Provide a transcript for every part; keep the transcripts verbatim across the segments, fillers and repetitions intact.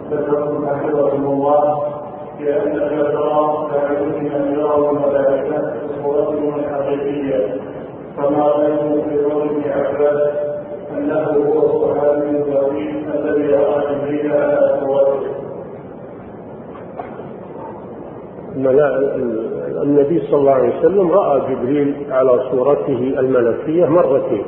ذكرتم حفظكم الله بأن الأبرار لا يمكن أن يروا الملائكة بصورتهم الحقيقية، كما بين في قول ابن عباس أنه هو الصحابي الطويل الذي رأى جبريل على صورته. النبي صلى الله عليه وسلم رأى جبريل على صورته الملكية مرتين،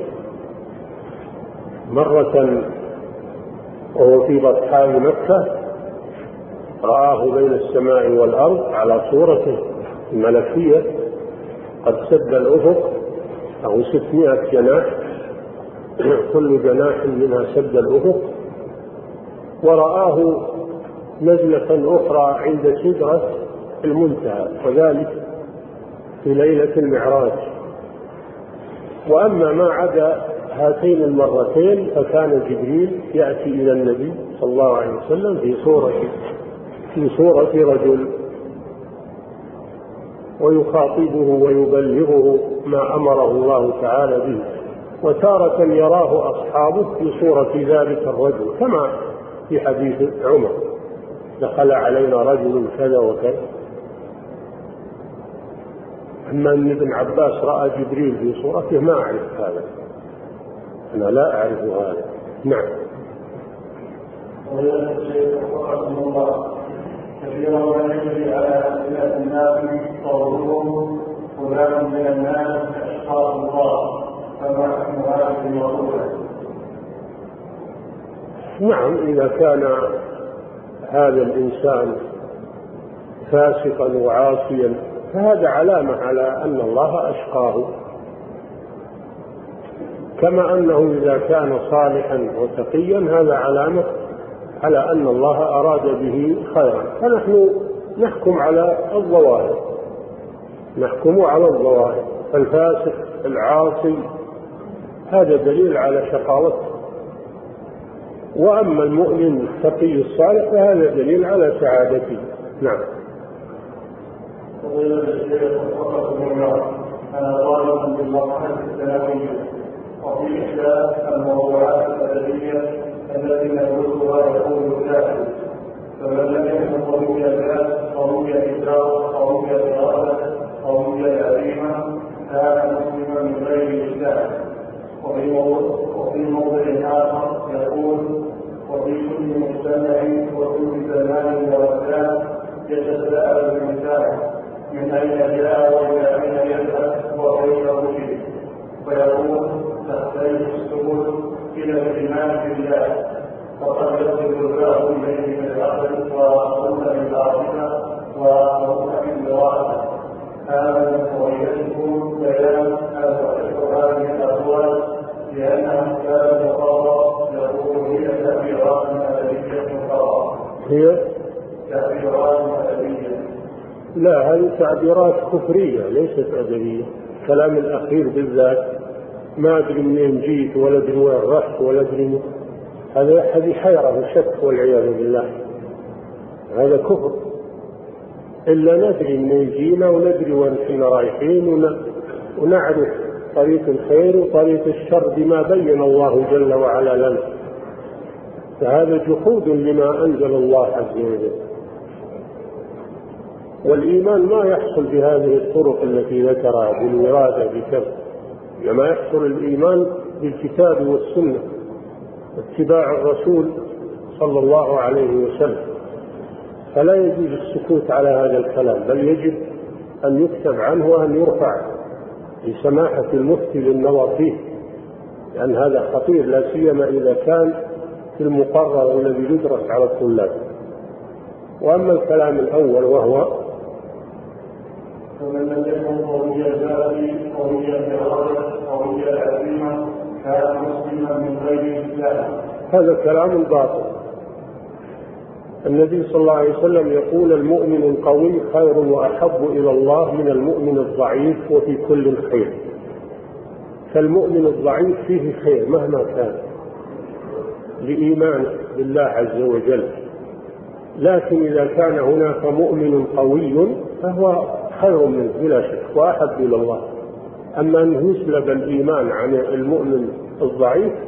مرة وهو في بطحاء مكة رآه بين السماء والأرض على صورته الملكية قد سد الأفق أو ستمائة جناح، كل جناح منها سد الأفق. ورآه نزلة أخرى عند سدرة المنتهى، وذلك في ليلة المعراج. وأما ما عدا هاتين المرتين فكان جبريل يأتي إلى النبي صلى الله عليه وسلم في صورة في صورة رجل ويخاطبه ويبلغه ما أمره الله تعالى به، وتارة يراه أصحابه في صورة ذلك الرجل، كما في حديث عمر دخل علينا رجل كذا وكذا. أما أن ابن عباس رأى جبريل في صورته ما أعرف هذا، أنا لا أعرف هذا. نعم. كثيرا ما يجري على أسئلة الناس قولهم فلان من الناس أشقاء الله، فما حكم هذه الموضوع؟ نعم، إذا كان هذا الإنسان فاسقا وعاصيا فهذا علامة على أن الله أشقاه، كما أنه إذا كان صالحا وتقيا هذا علامة على أن الله أراد به خيرا. فنحن نحكم على الظواهر، نحكم على الظواهر. الفاسق العاصي هذا دليل على شقاوته، وأما المؤمن التقي الصالح فهذا دليل على سعادته. نعم. أنا طالب بالمرحلة الثانوية، وفي إحدى الموضوعات الأدبية التي ندرسها يقول الكاتب: فمن لم يكن قوي الذات قوي الإدراك قوي الإرادة قوي العزيمة كان مسلما من غير إسلام. وفي موضع آخر يقول: وفي كل مجتمع وكل زمان ومكان يتساءل الإنسان من أين جاء وإلى أين يذهب وكيف وجد، فيقول: تختلف السبل إلى الإيمان بالله، وقد يصل الباب إليه بالعقل وأقول بالعاطفة وأقول بالإرادة. هذا من قضيتكم بيان أن هذه الأقوال لأنها كانت مقررة يقول هي تأثيرات أدبية مقررة. هي تأثيرات أدبية. لا، هذه تعبيرات كفرية ليست أدبية. الكلام الأخير بالذات ما أدري منين جيت ولا أدري وين رحت ولا أدري، هذا هذه حيرة وشك والعياذ بالله، هذا كفر. إلا ندري منين جينا وندري وين كنا رايحين ونعرف طريق الخير وطريق الشر بما بين الله جل وعلا لنا، فهذا جحود لما أنزل الله عز وجل. والإيمان ما يحصل بهذه الطرق التي ذكرها بالإرادة بكذا، لما يحصل الإيمان بالكتاب والسنة اتباع الرسول صلى الله عليه وسلم. فلا يجوز السكوت على هذا الكلام، بل يجب أن يكتب عنه وأن يرفع لسماحة المفتي للنظر فيه، لأن هذا خطير، لا سيما إذا كان في المقرر الذي يدرس على الطلاب. وأما الكلام الأول وهو ومن لم يكن قوي الذات قوي الإرادة قوي العزيمة كان مسلما من غير إسلام، هذا كلام باطل. النبي صلى الله عليه وسلم يقول: المؤمن القوي خير وأحب إلى الله من المؤمن الضعيف وفي كل خير. فالمؤمن الضعيف فيه خير مهما كان لإيمانه بالله عز وجل، لكن إذا كان هناك مؤمن قوي فهو خير منه بلا شك وأحب إلى الله. أما أن يسلب الإيمان عن المؤمن الضعيف